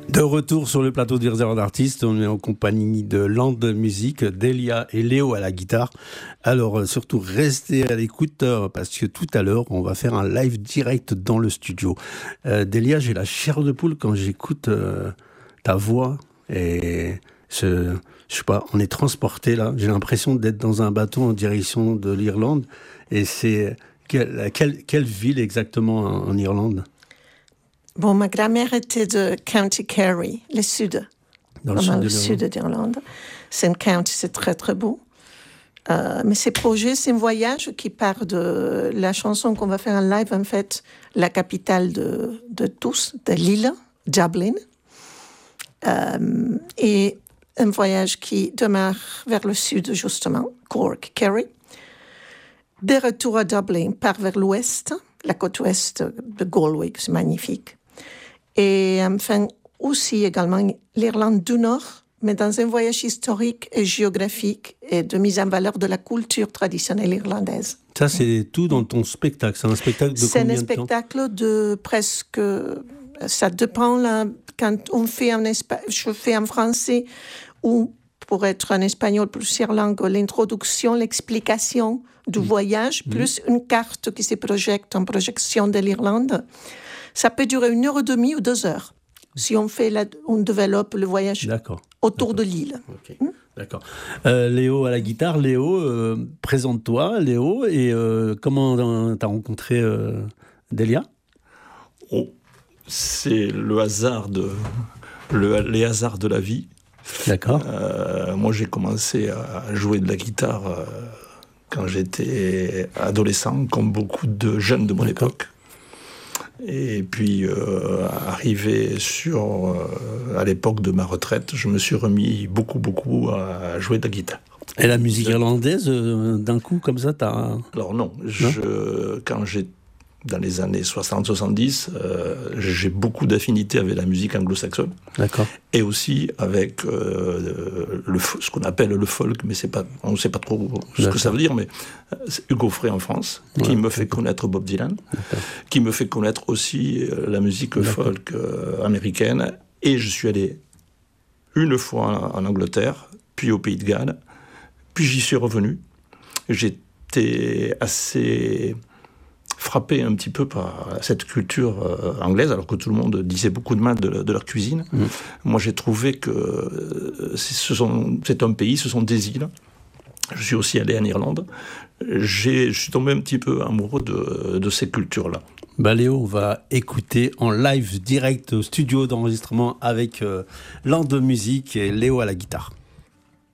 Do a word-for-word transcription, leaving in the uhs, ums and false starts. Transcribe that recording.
De retour sur le plateau du réservoir d'artistes, on est en compagnie de Land Music, Delia et Léo à la guitare. Alors euh, surtout restez à l'écoute euh, parce que tout à l'heure on va faire un live direct dans le studio. Euh, Delia, j'ai la chair de poule quand j'écoute euh, ta voix et je, je sais pas, on est transporté là. J'ai l'impression d'être dans un bateau en direction de l'Irlande. Et c'est quelle, quelle, quelle ville exactement en, en Irlande? Bon, ma grand-mère était de County Kerry, le sud, dans le sud, le de sud d'Irlande. C'est un county, c'est très très beau. Euh, mais ces projets, c'est un voyage qui part de la chanson qu'on va faire en live, en fait, la capitale de, de tous, de l'île, Dublin. Euh, et un voyage qui démarre vers le sud, justement, Cork, Kerry. De retour à Dublin, part vers l'ouest, la côte ouest de Galway, c'est magnifique. Et enfin, aussi également l'Irlande du Nord, mais dans un voyage historique et géographique et de mise en valeur de la culture traditionnelle irlandaise. Ça, c'est tout dans ton spectacle. C'est un spectacle de c'est combien un de temps? C'est un spectacle de presque... Ça dépend, là, quand on fait en espagnol, je fais en français, ou pour être en espagnol, plusieurs langues, l'introduction, l'explication du mmh. voyage, plus mmh. une carte qui se projette en projection de l'Irlande. Ça peut durer une heure et demie ou deux heures. Si on fait la, on développe le voyage D'accord. autour D'accord. de l'île. Okay. Mmh. D'accord. Euh, Léo à la guitare. Léo, euh, présente-toi, Léo, et euh, comment t'as rencontré euh, Delia? Oh, c'est le hasard de, le, les hasards de la vie. D'accord. Euh, moi, j'ai commencé à jouer de la guitare euh, quand j'étais adolescent, comme beaucoup de jeunes de mon D'accord. époque. Et puis, euh, arrivé sur, euh, à l'époque de ma retraite, je me suis remis beaucoup, beaucoup à jouer de la guitare. Et la musique irlandaise, euh, d'un coup, comme ça, t'as... Alors non, je, quand j'ai, dans les années soixante soixante-dix, euh, j'ai beaucoup d'affinités avec la musique anglo-saxonne. D'accord. Et aussi avec euh, le, ce qu'on appelle le folk, mais c'est pas, on ne sait pas trop ce D'accord. que ça veut dire, mais c'est Hugo Frey en France, ouais, qui me fait connaître Bob Dylan, D'accord. qui me fait connaître aussi euh, la musique D'accord. folk euh, américaine. Et je suis allé une fois en, en Angleterre, puis au Pays de Galles, puis j'y suis revenu. J'étais assez... frappé un petit peu par cette culture euh, anglaise, alors que tout le monde disait beaucoup de mal de, de leur cuisine. Mmh. Moi, j'ai trouvé que euh, ce sont, c'est un pays, ce sont des îles. Je suis aussi allé en Irlande. J'ai, je suis tombé un petit peu amoureux de, de ces cultures-là. Bah Léo, on va écouter en live direct au studio d'enregistrement avec euh, Land Music et Léo à la guitare.